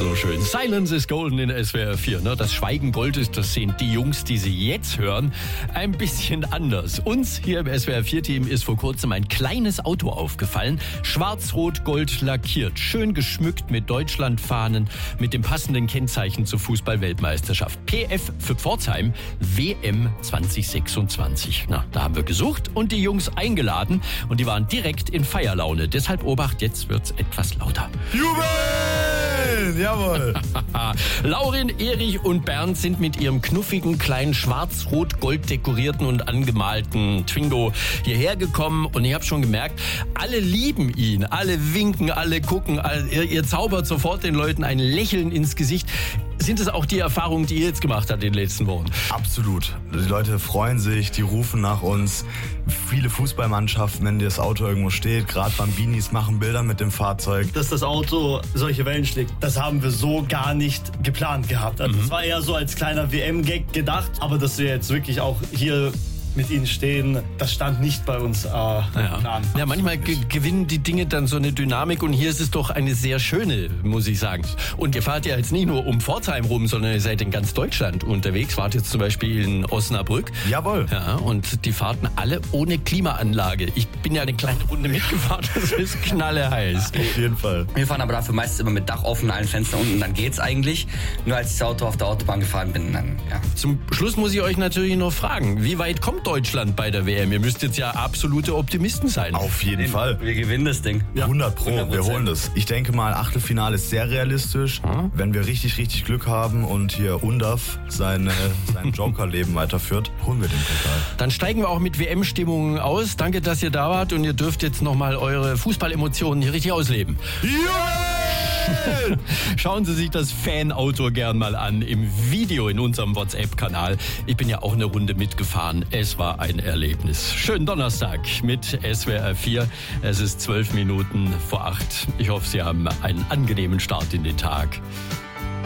So schön. Silence is golden in SWR 4. Ne? Das Schweigen Gold ist, das sehen die Jungs, die Sie jetzt hören, ein bisschen anders. Uns hier im SWR 4-Team ist vor kurzem ein kleines Auto aufgefallen. Schwarz-Rot-Gold lackiert. Schön geschmückt mit Deutschlandfahnen, mit dem passenden Kennzeichen zur Fußball-Weltmeisterschaft. PF für Pforzheim, WM 2026. Na, da haben wir gesucht und die Jungs eingeladen. Und die waren direkt in Feierlaune. Deshalb Obacht, jetzt wird's etwas lauter. Jubel! Jawohl! Laurin, Erich und Bernd sind mit ihrem knuffigen, kleinen schwarz-rot-gold dekorierten und angemalten Twingo hierher gekommen. Und ich habe schon gemerkt, alle lieben ihn. Alle winken, alle gucken. Ihr zaubert sofort den Leuten ein Lächeln ins Gesicht. Sind es auch die Erfahrungen, die ihr jetzt gemacht habt in den letzten Wochen? Absolut. Die Leute freuen sich, die rufen nach uns. Viele Fußballmannschaften, wenn das Auto irgendwo steht, gerade Bambinis machen Bilder mit dem Fahrzeug. Dass das Auto solche Wellen schlägt, das haben wir so gar nicht geplant gehabt. Also das war eher so als kleiner WM-Gag gedacht, aber dass wir jetzt wirklich auch hier mit ihnen stehen, das stand nicht bei uns im Plan. Ja, manchmal gewinnen die Dinge dann so eine Dynamik und hier ist es doch eine sehr schöne, muss ich sagen. Und ihr fahrt ja jetzt nicht nur um Pforzheim rum, sondern ihr seid in ganz Deutschland unterwegs. Wart jetzt zum Beispiel in Osnabrück. Jawohl. Ja, und die fahrten alle ohne Klimaanlage. Ich bin ja eine kleine Runde mitgefahren, das ist knalleheiß. Auf jeden Fall. Wir fahren aber dafür meistens immer mit Dach offen, allen Fenstern unten, dann geht's eigentlich. Nur als ich das Auto auf der Autobahn gefahren bin, dann, ja. Zum Schluss muss ich euch natürlich noch fragen, wie weit kommt Deutschland bei der WM? Ihr müsst jetzt ja absolute Optimisten sein. Auf jeden Fall. Wir gewinnen das Ding. 100 Pro, 100%. wir holen das. Ich denke mal, Achtelfinale ist sehr realistisch. Wenn wir richtig, richtig Glück haben und hier Undaf sein Joker-Leben weiterführt, holen wir den Pokal. Dann steigen wir auch mit WM-Stimmungen aus. Danke, dass ihr da wart und ihr dürft jetzt nochmal eure Fußballemotionen hier richtig ausleben. Schauen Sie sich das Fanauto gern mal an im Video in unserem WhatsApp-Kanal. Ich bin ja auch eine Runde mitgefahren. Es war ein Erlebnis. Schönen Donnerstag mit SWR 4. Es ist 12 Minuten vor 8. Ich hoffe, Sie haben einen angenehmen Start in den Tag.